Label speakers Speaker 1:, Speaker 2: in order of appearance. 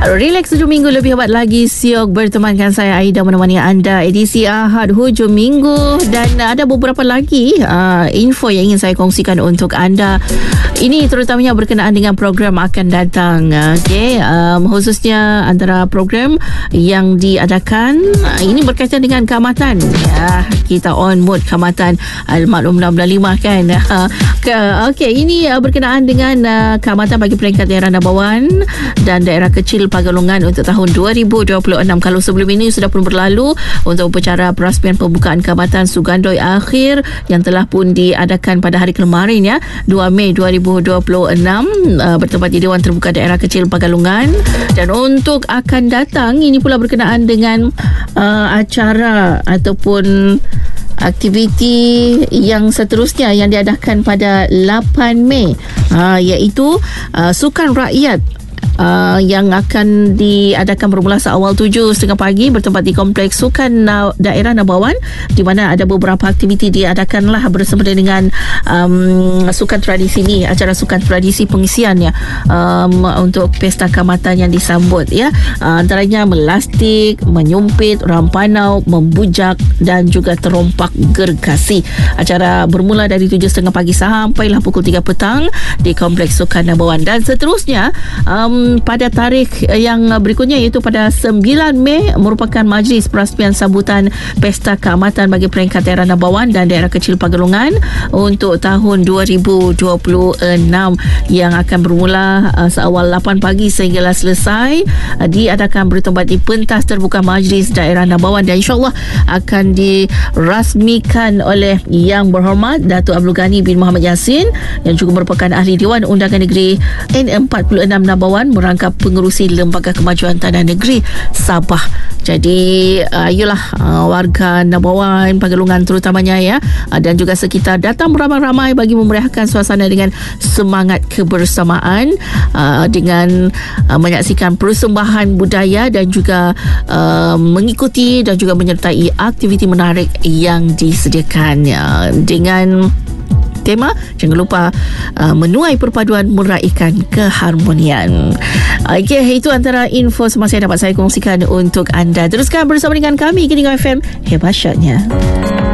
Speaker 1: Relax 7 minggu lebih hebat lagi. Siok bertemankan saya Aida menemani anda edisi Ahad hujung minggu. Dan ada beberapa lagi info yang ingin saya kongsikan untuk anda. Ini terutamanya berkenaan dengan program akan datang. Khususnya antara program yang diadakan ini berkaitan dengan keamatan. Kita on mode keamatan Al-Maklum 65 kan. Ini berkenaan dengan keamatan bagi peringkat daerah Nabawan dan daerah kecil Pagalungan untuk tahun 2026. Kalau sebelum ini sudah pun berlalu untuk upacara perasmian pembukaan keamatan Sugandoi akhir yang telah pun diadakan pada hari kemarin 2 Mei 2026 bertempat di Dewan Terbuka Daerah Kecil Pagalungan. Dan untuk akan datang ini pula berkenaan dengan acara ataupun aktiviti yang seterusnya yang diadakan pada 8 Mei iaitu Sukan Rakyat yang akan diadakan bermula seawal 7.30 pagi bertempat di Kompleks Sukan Daerah Nabawan, di mana ada beberapa aktiviti diadakanlah bersama dengan sukan tradisi ni, acara sukan tradisi pengisian untuk pesta keamatan yang disambut antaranya melastik, menyumpit, rampanau, membujak dan juga terompak gergasi. Acara bermula dari 7.30 pagi sampailah pukul 3 petang di Kompleks Sukan Nabawan. Dan seterusnya pada tarikh yang berikutnya iaitu pada 9 Mei merupakan majlis perasmian sambutan Pesta Keamatan bagi peringkat daerah Nabawan dan daerah kecil Pagalungan untuk tahun 2026 yang akan bermula seawal 8 pagi sehinggalah selesai. Diadakan bertempat di pentas terbuka majlis daerah Nabawan dan insyaAllah akan dirasmikan oleh Yang Berhormat Datuk Abdul Ghani bin Muhammad Yassin yang juga merupakan Ahli Dewan Undangan Negeri N46 Nabawan merangkap pengerusi Lembaga Kemajuan Tanah Negeri Sabah. Jadi ayolah warga Nabawan, Pagalungan terutamanya dan juga sekitar datang beramai-ramai bagi memeriahkan suasana dengan semangat kebersamaan dengan menyaksikan persembahan budaya dan juga mengikuti dan juga menyertai aktiviti menarik yang disediakan dengan tema jangan lupa menuai perpaduan meraihkan keharmonian. Itu antara info semasa yang dapat saya kongsikan untuk anda. Teruskan bersama dengan kami Kini FM, hebat syatnya.